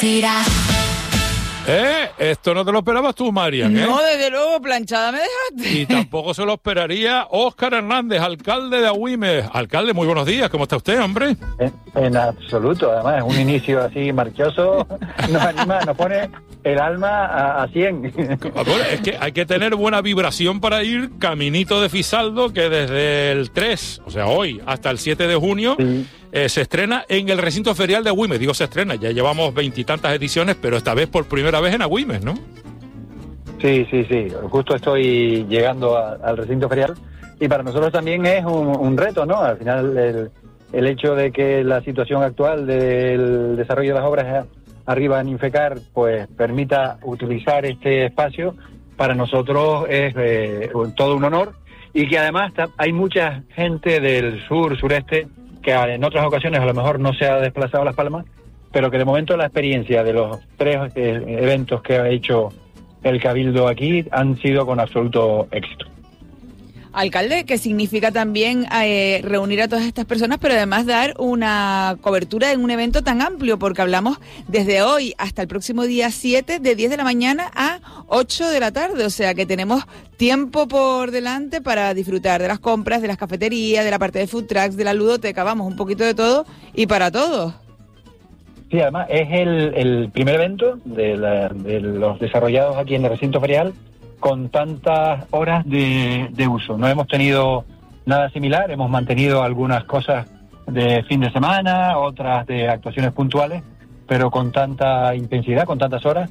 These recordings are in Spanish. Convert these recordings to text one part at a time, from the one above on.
tiras. Esto no te lo esperabas tú, Marian, No, desde luego, planchada me dejaste. Y tampoco se lo esperaría Óscar Hernández, alcalde de Agüimes. Alcalde, muy buenos días, ¿cómo está usted, hombre? En absoluto, además, un inicio así marchoso nos anima, nos pone el alma a 100. Bueno, es que hay que tener buena vibración para ir caminito de Fisaldo, que desde el 3, o sea, hoy, hasta el 7 de junio... Sí. Se estrena en el recinto ferial de Agüimes. Digo, se estrena, ya llevamos 20 y tantas ediciones, pero esta vez por primera vez en Agüimes, ¿no? Sí. Justo estoy llegando al recinto ferial y para nosotros también es un reto, ¿no? Al final el hecho de que la situación actual del desarrollo de las obras arriba en Infecar pues permita utilizar este espacio, para nosotros es todo un honor, y que además hay mucha gente del sur, sureste, que en otras ocasiones a lo mejor no se ha desplazado a Las Palmas, pero que de momento la experiencia de los 3 eventos que ha hecho el Cabildo aquí han sido con absoluto éxito. Alcalde, que significa también reunir a todas estas personas, pero además dar una cobertura en un evento tan amplio, porque hablamos desde hoy hasta el próximo día 7, de 10 de la mañana a 8 de la tarde, o sea que tenemos tiempo por delante para disfrutar de las compras, de las cafeterías, de la parte de food trucks, de la ludoteca, vamos, un poquito de todo y para todos. Sí, además es el primer evento de los desarrollados aquí en el recinto ferial con tantas horas de uso. No hemos tenido nada similar, hemos mantenido algunas cosas de fin de semana, otras de actuaciones puntuales, pero con tanta intensidad, con tantas horas,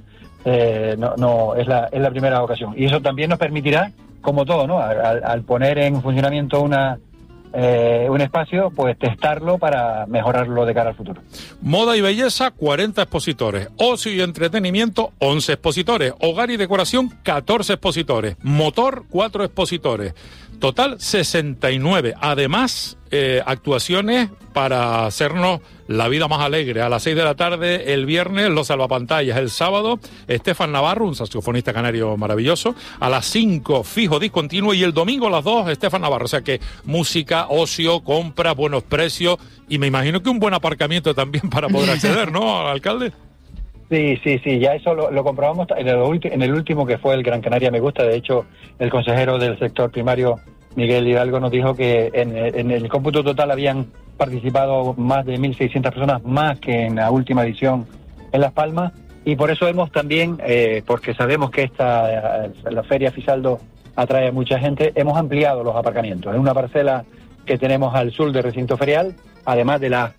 no es la primera ocasión. Y eso también nos permitirá, como todo, ¿no? Al poner en funcionamiento un espacio, pues testarlo para mejorarlo de cara al futuro. Moda y belleza, 40 expositores. Ocio y entretenimiento, 11 expositores. Hogar y decoración, 14 expositores. Motor, 4 expositores. Total, 69. Además, actuaciones para hacernos la vida más alegre. A las 6 de la tarde, el viernes, los salvapantallas. El sábado, Estefan Navarro, un saxofonista canario maravilloso. A las 5, fijo discontinuo. Y el domingo a las 2, Estefan Navarro. O sea que música, ocio, compras, buenos precios. Y me imagino que un buen aparcamiento también para poder acceder, ¿no, alcalde? Sí, ya eso lo comprobamos en el último, que fue el Gran Canaria Me Gusta. De hecho, el consejero del sector primario, Miguel Hidalgo, nos dijo que en el cómputo total habían participado más de 1.600 personas, más que en la última edición en Las Palmas, y por eso hemos también, porque sabemos que la Feria Fisaldo atrae a mucha gente, hemos ampliado los aparcamientos. Es una parcela que tenemos al sur del recinto ferial, además de las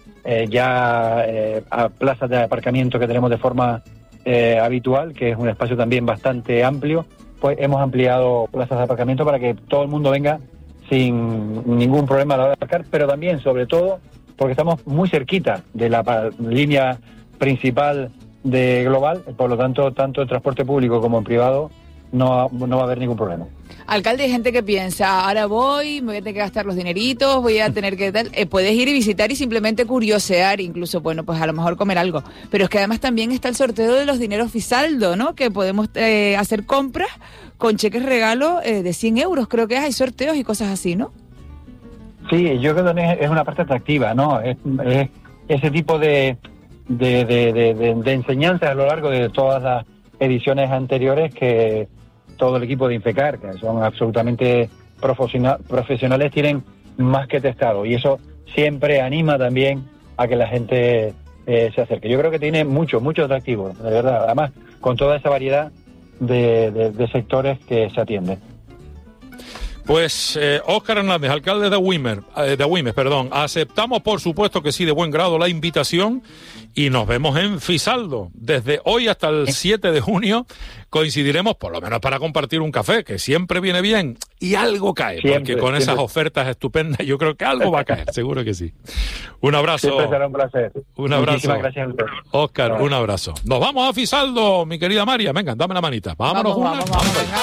plazas de aparcamiento que tenemos de forma habitual, que es un espacio también bastante amplio. Pues hemos ampliado plazas de aparcamiento para que todo el mundo venga sin ningún problema a la hora de aparcar, pero también, sobre todo, porque estamos muy cerquita de la línea principal de Global, por lo tanto en transporte público como en privado no va a haber ningún problema. Alcalde, hay gente que piensa, ahora voy, me voy a tener que gastar los dineritos, voy a tener que tal. Puedes ir y visitar y simplemente curiosear, incluso, bueno, pues a lo mejor comer algo. Pero es que además también está el sorteo de los dineros Fisaldo, ¿no? Que podemos hacer compras con cheques regalo de 100 euros, creo que hay sorteos y cosas así, ¿no? Sí, yo creo que también es una parte atractiva, ¿no? Es ese tipo de enseñanzas a lo largo de todas las ediciones anteriores que todo el equipo de Infecar, que son absolutamente profesionales, tienen más que testado, y eso siempre anima también a que la gente se acerque. Yo creo que tiene mucho atractivo, de verdad, además con toda esa variedad de sectores que se atienden. Pues Óscar Hernández, alcalde de Agüimes, aceptamos por supuesto que sí, de buen grado, la invitación, y nos vemos en Fisaldo. Desde hoy hasta el 7 de junio coincidiremos, por lo menos para compartir un café, que siempre viene bien, y algo cae, porque con esas ofertas estupendas yo creo que algo va a caer, seguro que sí. Un abrazo. Siempre será un placer. Un abrazo. Muchísimas gracias. Óscar, un abrazo. Nos vamos a Fisaldo, mi querida María. Venga, dame la manita. Vámonos. Vamos.